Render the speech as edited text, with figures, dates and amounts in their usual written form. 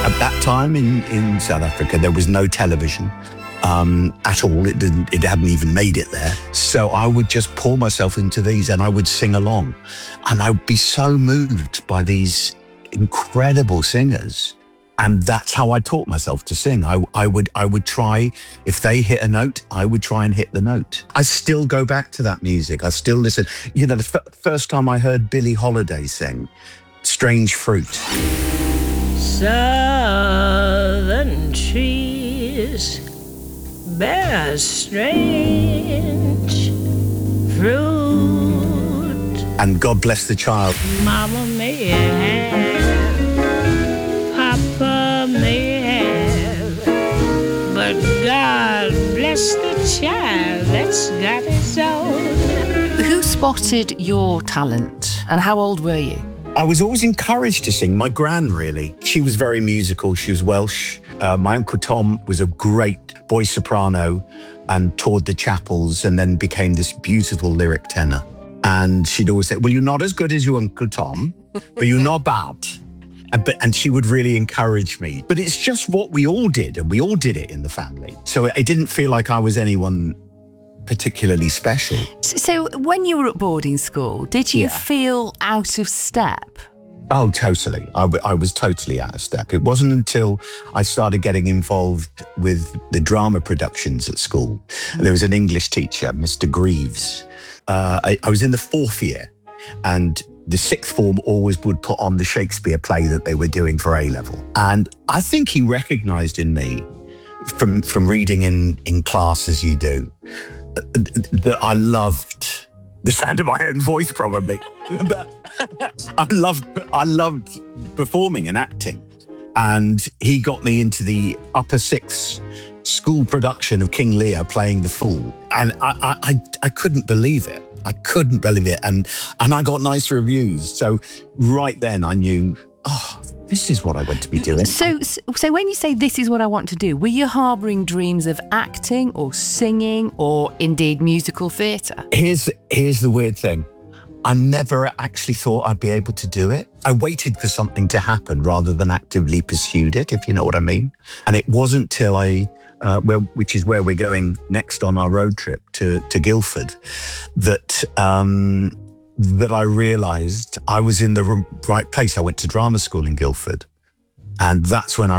At that time in South Africa, there was no television at all. It hadn't even made it there. So I would just pour myself into these and I would sing along. And I would be so moved by these incredible singers. And that's how I taught myself to sing. I would try, if they hit a note, I would try and hit the note. I still go back to that music. I still listen. You know, the first time I heard Billie Holiday sing Strange Fruit. Southern trees bear strange fruit. And God Bless the Child. Mama may have, Papa may have, but God bless the child that's got his own. Who spotted your talent and how old were you? I was always encouraged to sing. My gran, really. She was very musical. She was Welsh. My Uncle Tom was a great boy soprano and toured the chapels and then became this beautiful lyric tenor. And she'd always say, well, you're not as good as your Uncle Tom, but you're not bad. And she would really encourage me. But it's just what we all did, and we all did it in the family. So it didn't feel like I was anyone particularly special. So when you were at boarding school, did you feel out of step? Oh, totally. I was totally out of step. It wasn't until I started getting involved with the drama productions at school. And there was an English teacher, Mr. Greaves. I was in the 4th year, and the 6th form always would put on the Shakespeare play that they were doing for A-level. And I think he recognised in me, from reading in class as you do, that I loved the sound of my own voice, probably. But I loved performing and acting. And he got me into the upper 6th school production of King Lear playing the Fool. And I couldn't believe it. I couldn't believe it. And I got nice reviews. So right then I knew, this is what I want to be doing. So when you say this is what I want to do, were you harbouring dreams of acting or singing or indeed musical theatre? Here's the weird thing. I never actually thought I'd be able to do it. I waited for something to happen rather than actively pursued it, if you know what I mean. And it wasn't till which is where we're going next on our road trip to Guildford, that I realised I was in the right place. I went to drama school in Guildford, and that's when I